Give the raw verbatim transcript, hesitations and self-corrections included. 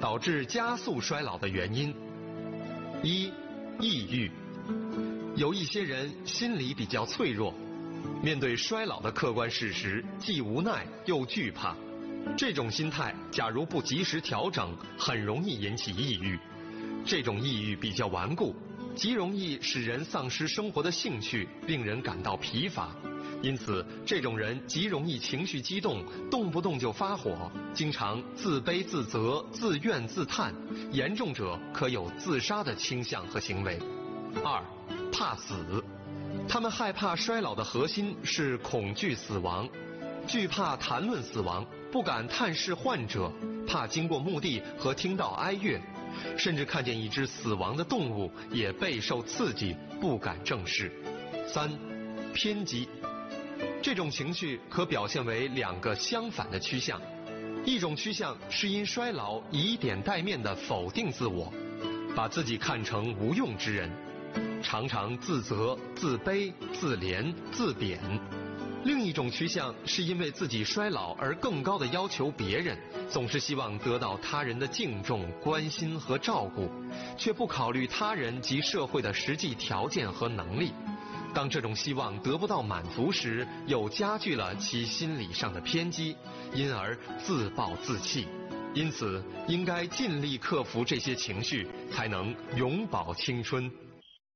导致加速衰老的原因。一、抑郁。有一些人心理比较脆弱，面对衰老的客观事实，既无奈又惧怕。这种心态假如不及时调整，很容易引起抑郁。这种抑郁比较顽固，极容易使人丧失生活的兴趣，令人感到疲乏。因此，这种人极容易情绪激动，动不动就发火，经常自卑自责、自怨自叹，严重者可有自杀的倾向和行为。二、怕死。他们害怕衰老的核心是恐惧死亡，惧怕谈论死亡，不敢探视患者，怕经过墓地和听到哀乐，甚至看见一只死亡的动物也备受刺激，不敢正视。三、偏激。这种情绪可表现为两个相反的趋向，一种趋向是因衰老以点带面的否定自我，把自己看成无用之人，常常自责、自卑、自怜、自贬；另一种趋向是因为自己衰老而更高的要求别人，总是希望得到他人的敬重、关心和照顾，却不考虑他人及社会的实际条件和能力。当这种希望得不到满足时，又加剧了其心理上的偏激，因而自暴自弃。因此，应该尽力克服这些情绪，才能永葆青春。